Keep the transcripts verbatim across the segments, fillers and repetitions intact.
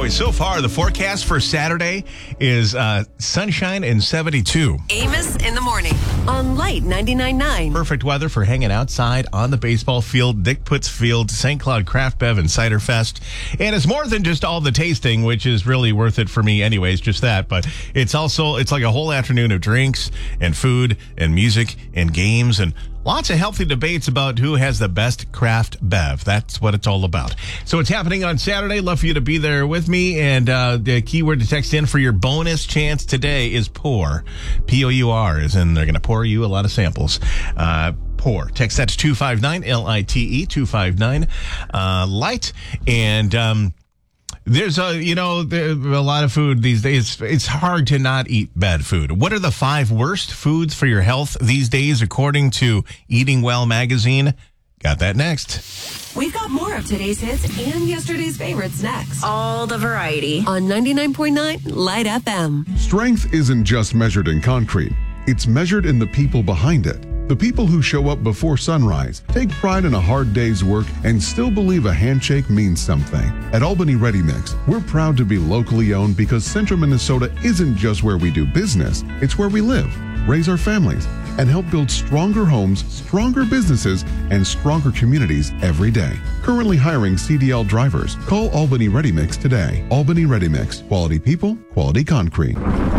Boy, so far, the forecast for Saturday is uh, sunshine and seventy-two. Amos in the morning on Light ninety-nine point nine. Perfect weather for hanging outside on the baseball field, Dick Putz Field, Saint Cloud Craft Bev and Cider Fest. And it's more than just all the tasting, which is really worth it for me anyways, just that. But it's also, it's like a whole afternoon of drinks and food and music and games and lots of healthy debates about who has the best craft bev. That's what it's all about. So it's happening on Saturday. Love for you to be there with me. And uh, the keyword to text in for your bonus chance today is pour. P O U R, as in they're going to pour you a lot of samples. Uh, pour. Text that to two five nine, L I T E, two five nine, uh, light. And, um, There's a, you know, there's a lot of food these days. It's hard to not eat bad food. What are the five worst foods for your health these days, according to Eating Well magazine? Got that next. We've got more of today's hits and yesterday's favorites next. All the variety on ninety-nine point nine Light F M. Strength isn't just measured in concrete. It's measured in the people behind it. The people who show up before sunrise, take pride in a hard day's work, and still believe a handshake means something. At Albany Ready Mix, we're proud to be locally owned because Central Minnesota isn't just where we do business, it's where we live, raise our families, and help build stronger homes, stronger businesses, and stronger communities every day. Currently hiring C D L drivers. Call Albany Ready Mix today. Albany Ready Mix. Quality people, quality concrete.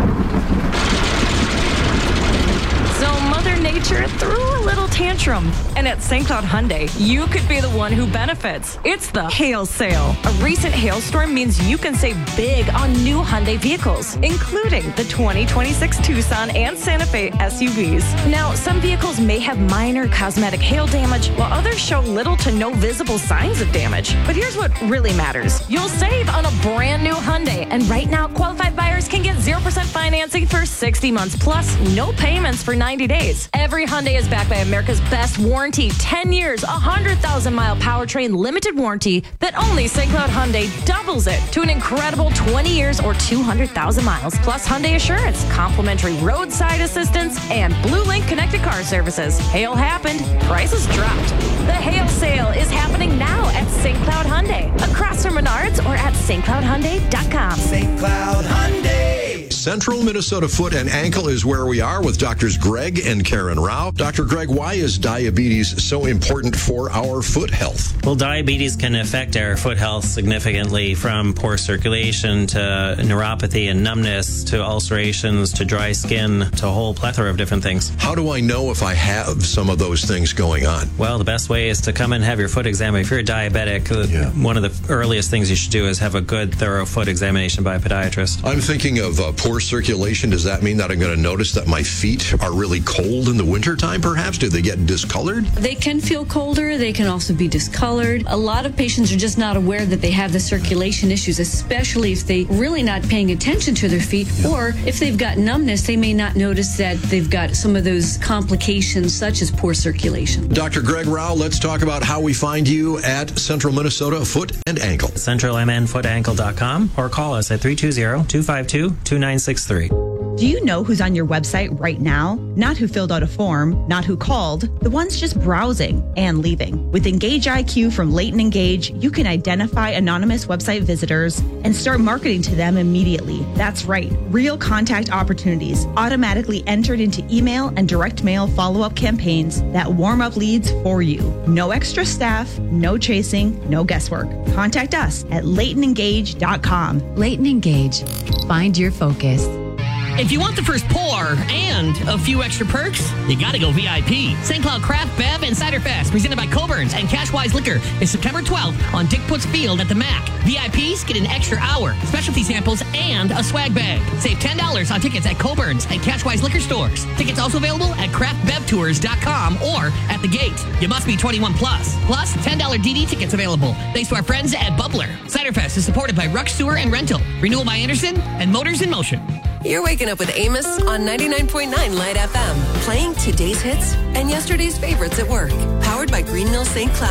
Nature threw a little tantrum. And at Saint Cloud Hyundai, you could be the one who benefits. It's the hail sale. A recent hailstorm means you can save big on new Hyundai vehicles, including the twenty twenty-six Tucson and Santa Fe S U Vs. Now, some vehicles may have minor cosmetic hail damage, while others show little to no visible signs of damage. But here's what really matters. You'll save on a brand new Hyundai. And right now, qualified buyers can get zero percent financing for sixty months, plus no payments for ninety days. Every Hyundai is backed by America's best warranty, ten years, one hundred thousand mile powertrain limited warranty that only Saint Cloud Hyundai doubles it to an incredible twenty years or two hundred thousand miles, plus Hyundai Assurance, complimentary roadside assistance, and Blue Link connected car services. Hail happened, prices dropped. The hail sale is happening now at Saint Cloud Hyundai, across from Menards or at S T Cloud Hyundai dot com. Saint Cloud Hyundai. Central Minnesota Foot and Ankle is where we are with Doctors Greg and Karen Rao. Doctor Greg, why is diabetes so important for our foot health? Well, diabetes can affect our foot health significantly, from poor circulation to neuropathy and numbness to ulcerations to dry skin to a whole plethora of different things. How do I know if I have some of those things going on? Well, the best way is to come and have your foot examined. If you're a diabetic, yeah. one of the earliest things you should do is have a good, thorough foot examination by a podiatrist. I'm thinking of uh, poor circulation. Does that mean that I'm going to notice that my feet are really cold in the wintertime, perhaps? Do they get discolored? They can feel colder. They can also be discolored. A lot of patients are just not aware that they have the circulation issues, especially if they're really not paying attention to their feet, yeah. or if they've got numbness, they may not notice that they've got some of those complications such as poor circulation. Doctor Greg Rao, let's talk about how we find you at Central Minnesota Foot and Ankle. central m n foot ankle dot com or call us at three two zero, two five two, two nine six three. Do you know who's on your website right now? Not who filled out a form, not who called, the ones just browsing and leaving. With Engage I Q from Leighton Engage, you can identify anonymous website visitors and start marketing to them immediately. That's right, real contact opportunities automatically entered into email and direct mail follow-up campaigns that warm up leads for you. No extra staff, no chasing, no guesswork. Contact us at leighton engage dot com. Leighton Engage. Find your focus. If you want the first pour and a few extra perks, you gotta go V I P. Saint Cloud Craft Bev and Cider Fest, presented by Coburn's and Cashwise Liquor, is September twelfth on Dick Putz Field at the M A C. V I Ps get an extra hour, specialty samples, and a swag bag. Save ten dollars on tickets at Coburn's and Cashwise Liquor stores. Tickets also available at craft bev tours dot com or at the gate. You must be twenty-one plus. Plus, ten dollars D D tickets available. Thanks to our friends at Bubbler. Cider Fest is supported by Ruck Sewer and Rental, Renewal by Anderson, and Motors in Motion. You're waking up with Amos on ninety-nine point nine Light F M, playing today's hits and yesterday's favorites at work. Powered by Green Mill Saint Cloud.